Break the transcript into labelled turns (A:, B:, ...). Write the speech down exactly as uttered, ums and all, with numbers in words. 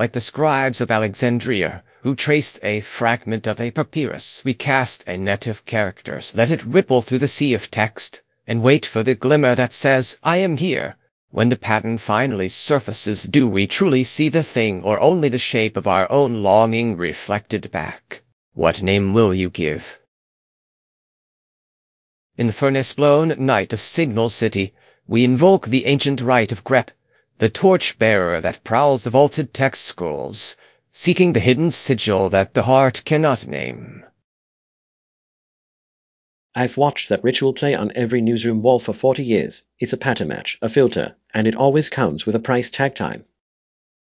A: like the scribes of Alexandria, who traced a fragment of a papyrus. We cast a net of characters, let it ripple through the sea of text, and wait for the glimmer that says, I am here. When the pattern finally surfaces, do we truly see the thing, or only the shape of our own longing reflected back? What name will you give? In the furnace-blown night of Signal City, we invoke the ancient rite of Grep, the torch-bearer that prowls the vaulted text scrolls, seeking the hidden sigil that the heart cannot name.
B: I've watched that ritual play on every newsroom wall for forty years. It's a pattern match, a filter, and it always comes with a price tag time.